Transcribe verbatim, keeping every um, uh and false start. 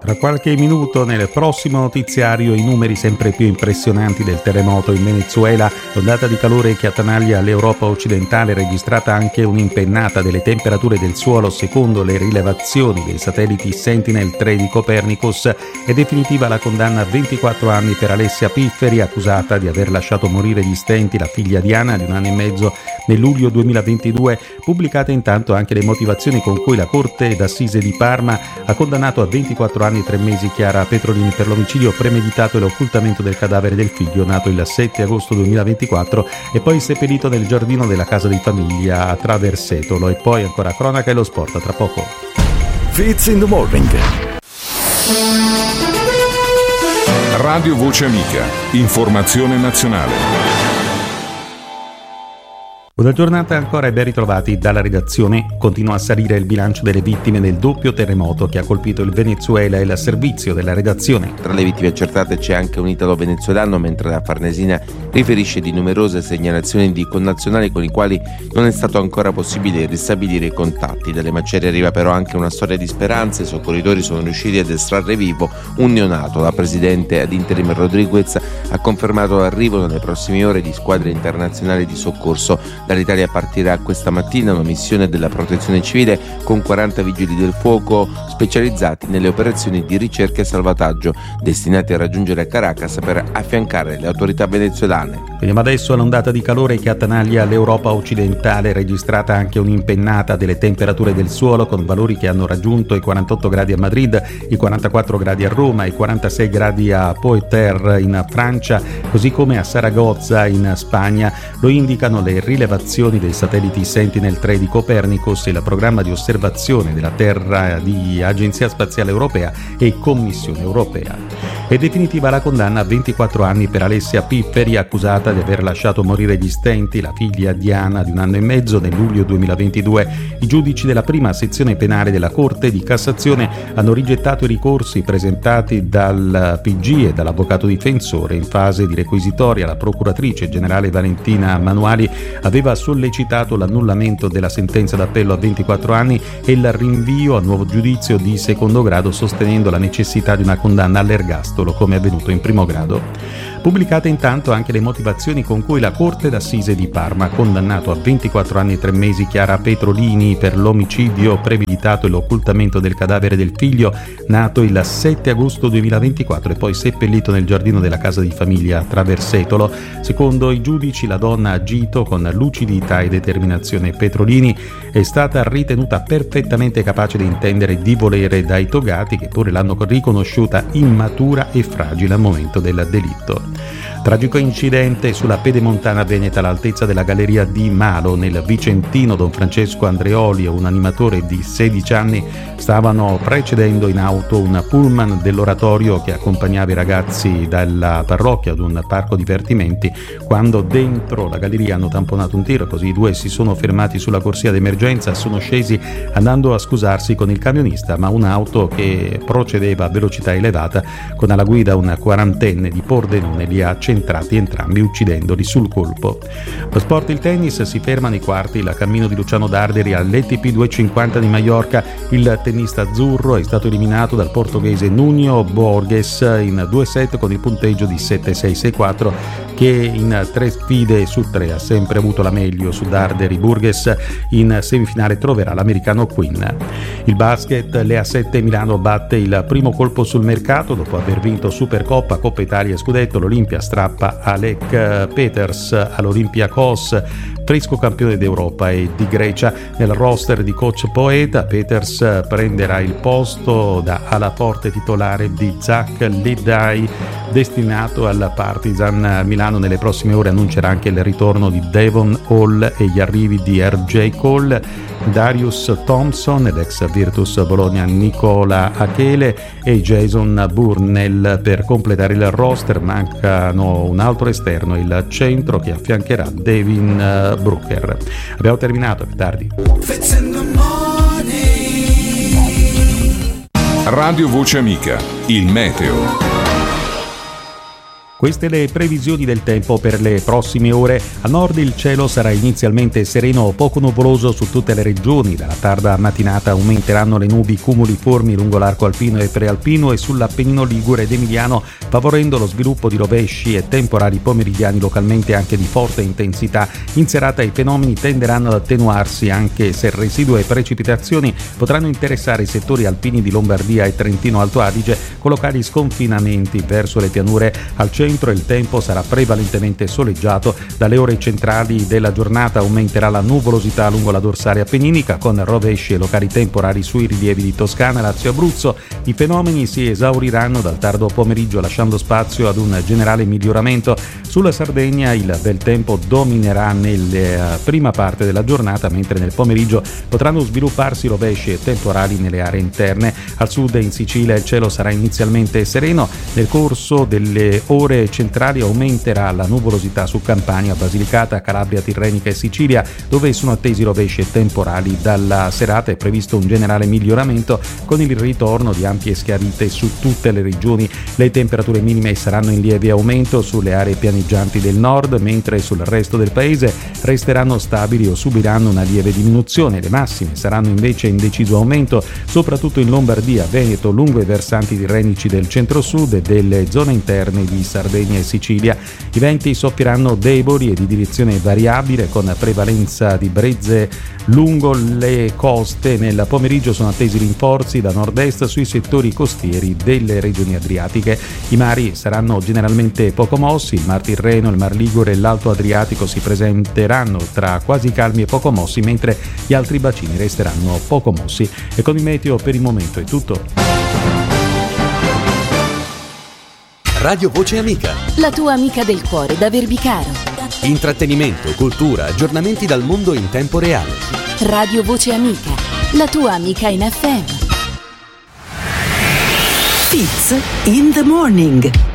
Tra qualche minuto nel prossimo notiziario i numeri sempre più impressionanti del terremoto in Venezuela, l'ondata di calore che attanaglia l'Europa occidentale, registrata anche un'impennata delle temperature del suolo secondo le rilevazioni dei satelliti Sentinel tre di Copernicus, è definitiva la condanna a ventiquattro anni per Alessia Pifferi, accusata di aver lasciato morire di stenti la figlia Diana di un anno e mezzo nel luglio duemilaventidue. Pubblicate intanto anche le motivazioni con cui la Corte d'Assise di Parma ha condannato a ventiquattro anni e tre mesi Chiara Petrolini per l'omicidio premeditato e l'occultamento del cadavere del figlio nato il sette agosto duemilaventiquattro e poi seppellito nel giardino della casa di famiglia a Traversetolo. E poi ancora cronaca e lo sport tra poco. Fits in the morning. Radio Voce Amica, informazione nazionale. Buona giornata ancora e ben ritrovati dalla redazione. Continua a salire il bilancio delle vittime del doppio terremoto che ha colpito il Venezuela e il servizio della redazione. Tra le vittime accertate c'è anche un italo-venezuelano, mentre la Farnesina riferisce di numerose segnalazioni di connazionali con i quali non è stato ancora possibile ristabilire i contatti. Dalle macerie arriva però anche una storia di speranze. I soccorritori sono riusciti ad estrarre vivo un neonato. La presidente ad interim Rodriguez ha confermato l'arrivo nelle prossime ore di squadre internazionali di soccorso. Dall'Italia partirà questa mattina una missione della Protezione Civile con quaranta vigili del fuoco specializzati nelle operazioni di ricerca e salvataggio, destinati a raggiungere Caracas per affiancare le autorità venezuelane. Veniamo adesso all'ondata di calore che attanaglia l'Europa occidentale, registrata anche un'impennata delle temperature del suolo con valori che hanno raggiunto i quarantotto gradi a Madrid, i quarantaquattro gradi a Roma, i quarantasei gradi a Poitiers in Francia, così come a Saragozza in Spagna. Lo indicano le rilevazioni dei satelliti Sentinel tre di Copernicus e il programma di osservazione della Terra di Agenzia Spaziale Europea e Commissione Europea. È definitiva la condanna a ventiquattro anni per Alessia Pifferi, accusata di aver lasciato morire di stenti la figlia Diana di un anno e mezzo nel luglio duemilaventidue. I giudici della prima sezione penale della Corte di Cassazione hanno rigettato i ricorsi presentati dal P G e dall'avvocato difensore. In fase di requisitoria la procuratrice generale Valentina Manuali aveva sollecitato l'annullamento della sentenza d'appello a ventiquattro anni e il rinvio a nuovo giudizio di secondo grado, sostenendo la necessità di una condanna all'ergastolo come è avvenuto in primo grado. Pubblicate intanto anche le motivazioni con cui la Corte d'Assise di Parma ha condannato a ventiquattro anni e tre mesi Chiara Petrolini per l'omicidio premeditato e l'occultamento del cadavere del figlio nato il sette agosto duemilaventiquattro e poi seppellito nel giardino della casa di famiglia a Traversetolo. Secondo i giudici la donna ha agito con lucidità e determinazione. Petrolini è stata ritenuta perfettamente capace di intendere e di volere dai togati, che pure l'hanno riconosciuta immatura e fragile al momento del delitto. Tragico incidente sulla pedemontana veneta all'altezza della galleria di Malo nel Vicentino. Don Francesco Andreoli e un animatore di sedici anni stavano precedendo in auto un pullman dell'oratorio che accompagnava i ragazzi dalla parrocchia ad un parco divertimenti, quando dentro la galleria hanno tamponato un tiro, così i due si sono fermati sulla corsia d'emergenza, sono scesi andando a scusarsi con il camionista, ma un'auto che procedeva a velocità elevata con alla guida un quarantenne di Pordenone li ha centrati entrambi, uccidendoli sul colpo. Lo sport, il tennis, si fermano i quarti il cammino di Luciano Darderi all'A T P duecentocinquanta di Maiorca. Il tennista azzurro è stato eliminato dal portoghese Nuno Borges in due set con il punteggio di sette sei sei quattro, che in tre sfide su tre ha sempre avuto la meglio su Darderi. Burgess in semifinale troverà l'americano Quinn. Il basket, l'E A sette Milano batte il primo colpo sul mercato dopo aver vinto Supercoppa, Coppa Italia e Scudetto. L'Olimpia strappa Alec Peters all'Olympiakos, fresco campione d'Europa e di Grecia. Nel roster di coach Poeta, Peters prenderà il posto da ala forte titolare di Zach Lidai, destinato al Partizan. Milano nelle prossime ore annuncerà anche il ritorno di Devon Hall e gli arrivi di R J Cole, Darius Thompson, l'ex Virtus Bologna Nicola Achele e Jason Burnell. Per completare il roster mancano un altro esterno, il centro che affiancherà Devin Brooker. Abbiamo terminato, più tardi. Radio Voce Amica, il meteo. Queste le previsioni del tempo per le prossime ore. A nord il cielo sarà inizialmente sereno o poco nuvoloso su tutte le regioni. Dalla tarda mattinata aumenteranno le nubi cumuliformi lungo l'arco alpino e prealpino e sull'Appennino ligure ed emiliano, favorendo lo sviluppo di rovesci e temporali pomeridiani localmente anche di forte intensità. In serata i fenomeni tenderanno ad attenuarsi, anche se residue precipitazioni potranno interessare i settori alpini di Lombardia e Trentino Alto Adige, con locali sconfinamenti verso le pianure. Al centro il tempo sarà prevalentemente soleggiato. Dalle ore centrali della giornata aumenterà la nuvolosità lungo la dorsale appenninica, con rovesci e locali temporali sui rilievi di Toscana, Lazio e Abruzzo. I fenomeni si esauriranno dal tardo pomeriggio, lasciando spazio ad un generale miglioramento. Sulla Sardegna il bel tempo dominerà nella prima parte della giornata, mentre nel pomeriggio potranno svilupparsi rovesci e temporali nelle aree interne. Al sud e in Sicilia il cielo sarà inizialmente sereno. Nel corso delle ore centrali aumenterà la nuvolosità su Campania, Basilicata, Calabria, Tirrenica e Sicilia, dove sono attesi rovesci e temporali. Dalla serata è previsto un generale miglioramento, con il ritorno di ampie schiarite su tutte le regioni. Le temperature minime saranno in lieve aumento sulle aree pianeggianti del nord, mentre sul resto del paese resteranno stabili o subiranno una lieve diminuzione. Le massime saranno invece in deciso aumento, soprattutto in Lombardia, Veneto, lungo i versanti tirrenici del centro-sud e delle zone interne di Sardegna e Sicilia. I venti soffieranno deboli e di direzione variabile, con prevalenza di brezze lungo le coste. Nel pomeriggio sono attesi rinforzi da nord-est sui settori costieri delle regioni adriatiche. I mari saranno generalmente poco mossi. Il Mar Tirreno, il Mar Ligure e l'Alto Adriatico si presenteranno tra quasi calmi e poco mossi, mentre gli altri bacini resteranno poco mossi. E con il meteo per il momento è tutto. Radio Voce Amica, la tua amica del cuore da Verbicaro. Intrattenimento, cultura, aggiornamenti dal mondo in tempo reale. Radio Voce Amica, la tua amica in F M. Fitz in the morning.